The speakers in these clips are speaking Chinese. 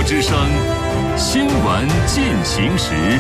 之声新闻进行时。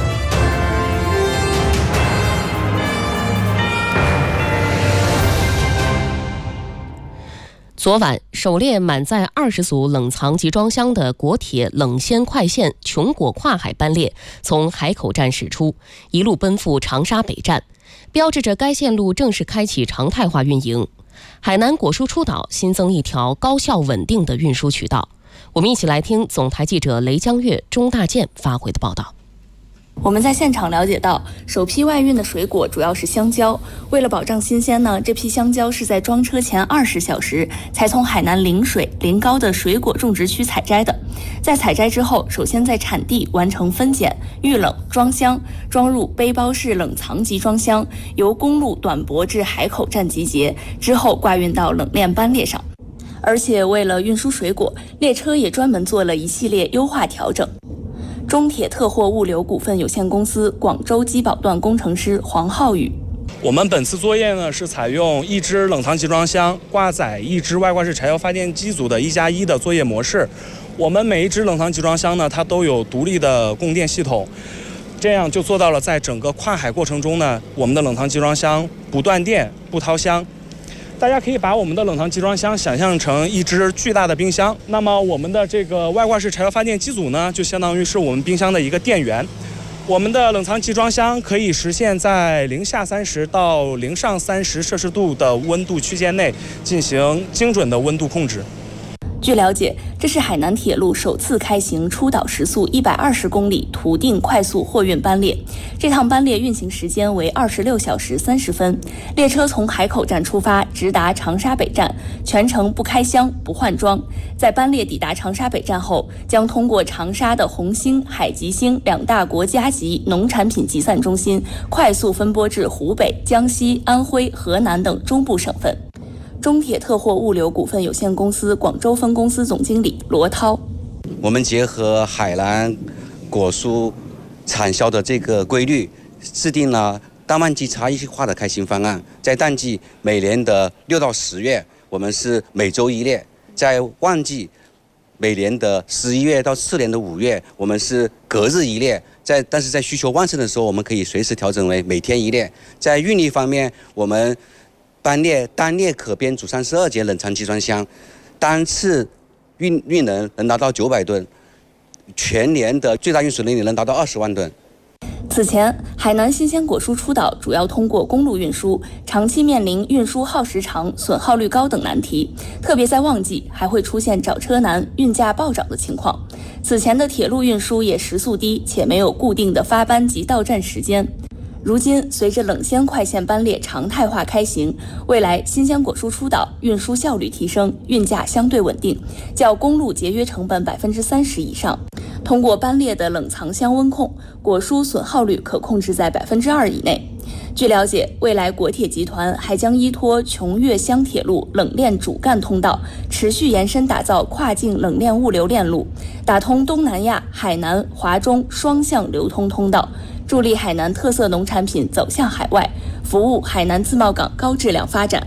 昨晚，首列满载20组冷藏集装箱的国铁冷鲜快线琼果跨海班列从海口站驶出，一路奔赴长沙北站，标志着该线路正式开启常态化运营。海南果蔬出岛新增一条高效稳定的运输渠道。我们一起来听总台记者雷江月、钟大建发回的报道。 我们在现场了解到，首批外运的水果主要是香蕉。为了保障新鲜呢，这批香蕉是在装车前20小时才从海南陵水、临高的水果种植区采摘的。在采摘之后，首先在产地完成分拣、预冷、装箱，装入背包式冷藏集装箱，由公路短驳至海口站集结，之后挂运到冷链班列上。而且为了运输水果，列车也专门做了一系列优化调整。中铁特货物流股份有限公司广州基宝段工程师黄浩宇： 我们本次作业呢是采用一只冷藏集装箱挂载一只外挂式柴油发电机组的1+1的作业模式。我们每一只冷藏集装箱呢，它都有独立的供电系统，这样就做到了在整个跨海过程中呢，我们的冷藏集装箱不断电、不掏箱。大家可以把我们的冷藏集装箱想象成一只巨大的冰箱，那么我们的这个外挂式柴油发电机组呢，就相当于是我们冰箱的一个电源。我们的冷藏集装箱可以实现在零下30到零上30摄氏度的温度区间内进行精准的温度控制。 据了解，这是海南铁路首次开行出岛时速120公里途定快速货运班列。这趟班列运行时间为26小时30分。列车从海口站出发，直达长沙北站，全程不开箱、不换装。在班列抵达长沙北站后，将通过长沙的红星、海吉星2大国家级农产品集散中心，快速分拨至湖北、江西、安徽、河南等中部省份。中铁特货物流股份有限公司广州分公司总经理罗涛： 我们结合海南果蔬产销的这个规律，制定了淡旺季差异化的开行方案。在淡季每年的6到10月，我们是每周1列；在旺季每年的11月到次年的5月，我们是隔日1列。但是在需求旺盛的时候，我们可以随时调整为每天1列。在运力方面，我们单列可编组32节冷藏集装箱，单次运能达到900吨，全年的最大运输能力能达到20万吨。 此前，海南新鲜果蔬出岛主要通过公路运输，长期面临运输耗时长、损耗率高等难题，特别在旺季还会出现找车难、运价暴涨的情况。此前的铁路运输也时速低，且没有固定的发班及到站时间。如今，随着冷鲜快线班列常态化开行，未来新鲜果蔬出岛运输效率提升，运价相对稳定，较公路节约成本30%以上。通过班列的冷藏箱温控，果蔬损耗率可控制在2%以内。据了解，未来国铁集团还将依托琼粤湘铁路冷链主干通道，持续延伸打造跨境冷链物流链路，打通东南亚、海南、华中双向流通通道，助力海南特色农产品走向海外，服务海南自贸港高质量发展。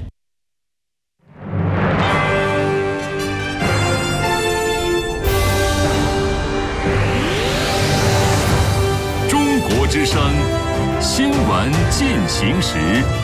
中国之声新闻进行时。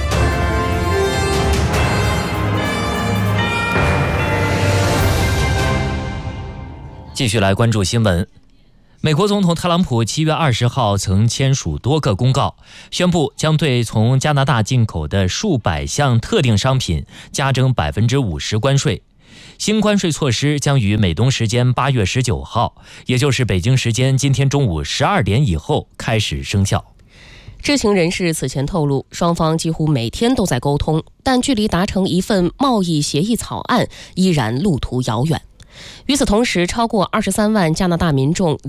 继续来关注新闻。美国总统特朗普7月20号曾签署多个公告，宣布将对从加拿大进口的数百项特定商品加征50%关税。新关税措施将于美东时间8月19号，也就是北京时间今天中午12点以后开始生效。 知情人士此前透露，双方几乎每天都在沟通，但距离达成一份贸易协议草案依然路途遥远。与此同时，超过23万加拿大民众